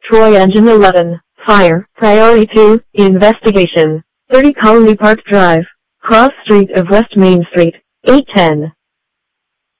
Troy Engine 11, Fire, Priority 2, Investigation, 30 Colony Park Drive, Cross Street of West Main Street, 810.